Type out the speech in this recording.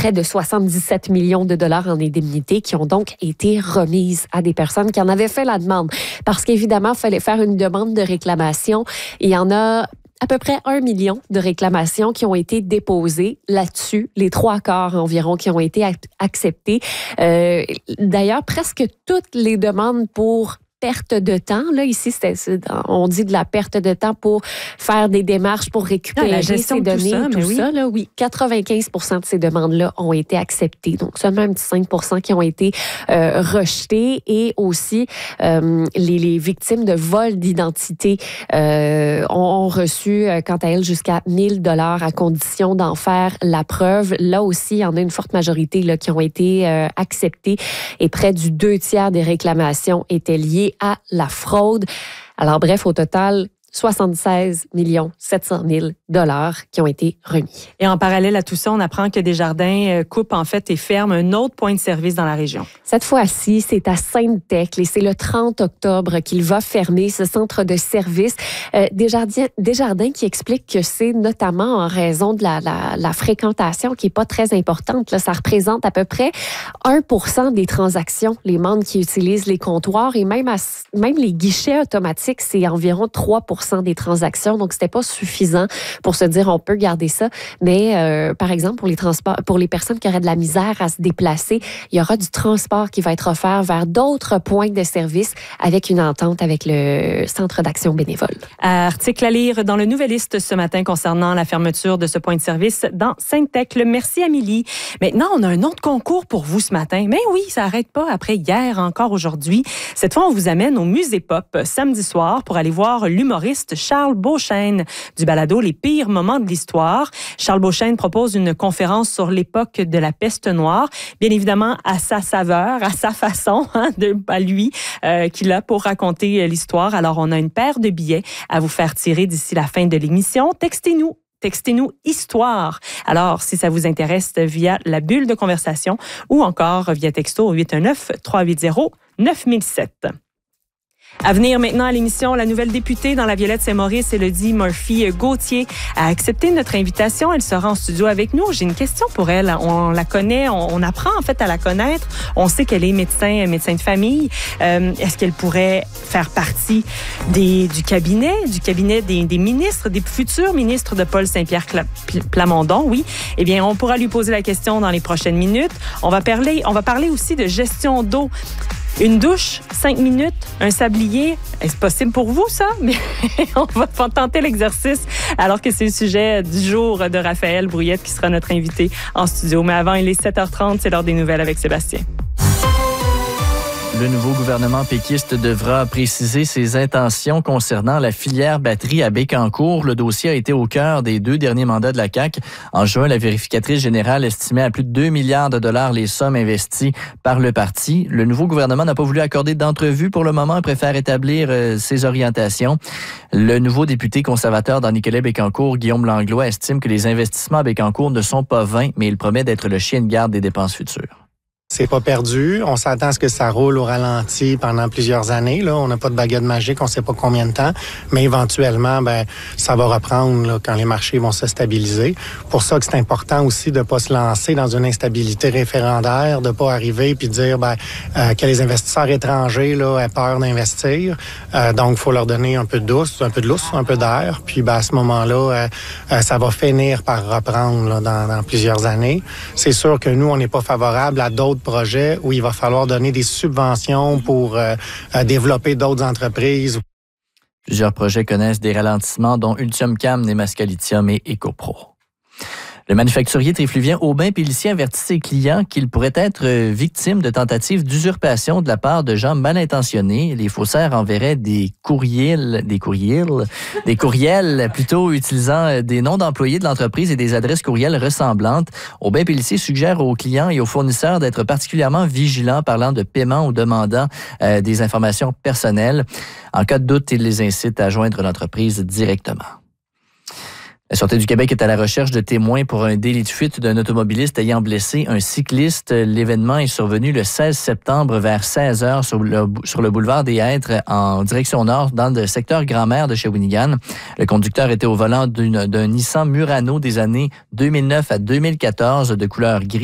près de 77 millions de dollars en indemnités qui ont donc été remises à des personnes qui en avaient fait la demande. Parce qu'évidemment, il fallait faire une demande de réclamation. Il y en a à peu près 1 million de réclamations qui ont été déposées là-dessus, les 3/4 environ qui ont été acceptées. D'ailleurs, presque toutes les demandes pour perte de temps. Là, ici, on dit de la perte de temps pour faire des démarches pour récupérer ces données, tout ça. Là, oui, 95% de ces demandes-là ont été acceptées. Donc, seulement un petit 5% qui ont été rejetées. Et aussi, les victimes de vol d'identité ont reçu, quant à elles, jusqu'à 1 000 $ à condition d'en faire la preuve. Là aussi, il y en a une forte majorité là, qui ont été acceptées. Et près du 2/3 des réclamations étaient liées à la fraude. Alors bref, au total, 76 700 000 $ qui ont été remis. Et en parallèle à tout ça, on apprend que Desjardins coupe en fait et ferme un autre point de service dans la région. Cette fois-ci, c'est à Sainte-Thècle et c'est le 30 octobre qu'il va fermer ce centre de service. Desjardins qui explique que c'est notamment en raison de la fréquentation qui est pas très importante. Là, ça représente à peu près 1% des transactions, les membres qui utilisent les comptoirs et même les guichets automatiques, c'est environ 3% des transactions. Donc, c'était pas suffisant pour se dire on peut garder ça. Mais, par exemple, pour les personnes qui auraient de la misère à se déplacer, il y aura du transport qui va être offert vers d'autres points de service avec une entente avec le Centre d'action bénévole. Article à lire dans le Nouvelliste ce matin concernant la fermeture de ce point de service dans Sainte-Thècle. Merci, Amélie. Maintenant, on a un autre concours pour vous ce matin. Mais oui, ça n'arrête pas après hier, encore aujourd'hui. Cette fois, on vous amène au Musée Pop samedi soir pour aller voir l'humoriste Charles Beauchesne du balado Les pires moments de l'histoire. Charles Beauchesne propose une conférence sur l'époque de la peste noire, bien évidemment à sa saveur, à sa façon, à lui, qu'il a pour raconter l'histoire. Alors, on a une paire de billets à vous faire tirer d'ici la fin de l'émission. Textez-nous histoire. Alors, si ça vous intéresse, via la bulle de conversation ou encore via texto au 819-380-9007. À venir maintenant à l'émission, la nouvelle députée dans la Violette-Saint-Maurice, Élodie Murphy-Gauthier, a accepté notre invitation. Elle sera en studio avec nous. J'ai une question pour elle. On la connaît, on apprend en fait à la connaître. On sait qu'elle est médecin de famille. Est-ce qu'elle pourrait faire partie du cabinet des ministres, des futurs ministres de Paul Saint-Pierre Plamondon? Oui. Eh bien, on pourra lui poser la question dans les prochaines minutes. On va parler aussi de gestion d'eau. Une douche, 5 minutes, un sablier. Est-ce possible pour vous, ça? Mais on va tenter l'exercice alors que c'est le sujet du jour de Raphaël Brouillette qui sera notre invité en studio. Mais avant, il est 7h30, c'est l'heure des nouvelles avec Sébastien. Le nouveau gouvernement péquiste devra préciser ses intentions concernant la filière batterie à Bécancour. Le dossier a été au cœur des 2 derniers mandats de la CAQ. En juin, la vérificatrice générale estimait à plus de 2 milliards de dollars les sommes investies par le parti. Le nouveau gouvernement n'a pas voulu accorder d'entrevue pour le moment, préfère établir ses orientations. Le nouveau député conservateur dans Nicolet-Bécancour, Guillaume Langlois, estime que les investissements à Bécancour ne sont pas vains, mais il promet d'être le chien de garde des dépenses futures. C'est pas perdu. On s'attend à ce que ça roule au ralenti pendant plusieurs années. Là, on n'a pas de baguette magique, on sait pas combien de temps, mais éventuellement, ça va reprendre là, quand les marchés vont se stabiliser. Pour ça que c'est important aussi de pas se lancer dans une instabilité référendaire, de pas arriver puis dire que les investisseurs étrangers là aient peur d'investir. Donc, il faut leur donner un peu de lousse, un peu d'air. Puis, à ce moment-là, ça va finir par reprendre là, dans plusieurs années. C'est sûr que nous, on n'est pas favorable à d'autres projets où il va falloir donner des subventions pour développer d'autres entreprises. Plusieurs projets connaissent des ralentissements, dont Ultium-Cam, Nemaska Lithium et EcoPro. Le manufacturier trifluvien Aubin-Pélissier avertit ses clients qu'ils pourraient être victimes de tentatives d'usurpation de la part de gens mal intentionnés. Les faussaires enverraient des courriels plutôt utilisant des noms d'employés de l'entreprise et des adresses courriels ressemblantes. Aubin-Pélissier suggère aux clients et aux fournisseurs d'être particulièrement vigilants parlant de paiement ou demandant des informations personnelles. En cas de doute, il les incite à joindre l'entreprise directement. La Sûreté du Québec est à la recherche de témoins pour un délit de fuite d'un automobiliste ayant blessé un cycliste. L'événement est survenu le 16 septembre vers 16h sur le boulevard des Hêtres en direction nord dans le secteur Grand-Mère de Shawinigan. Le conducteur était au volant d'un Nissan Murano des années 2009 à 2014 de couleur gris.